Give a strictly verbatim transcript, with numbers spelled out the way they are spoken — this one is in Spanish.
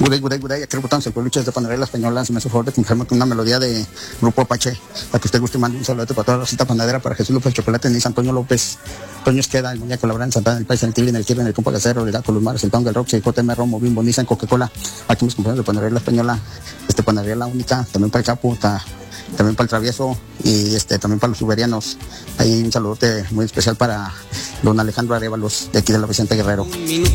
Gudey, Gudey, Gudey, aquí reportamos el pueblo de Panadería La Española. Si me hace favor de confiarme con una melodía de Grupo Apache, para que usted guste y mande un saludo para toda la cita panadera, para Jesús López Chocolate, Niza, Antonio López, Toño Esqueda, el Muñeco Labrán, Santana, el País, el Tigre, en el Tigre, en el Compa Casero, el Gato, los Mares, el Tonga, el Roxy, el J M, Romo, Bimbo, Niza, Coca-Cola. Aquí mis compañeros de Panadería La Española, este Panadería La Única, también para el Chapo, ta, también para el Travieso y este también para los uberianos. Ahí un saludote muy especial para don Alejandro Arévalos, de aquí de la Vicente Guerrero.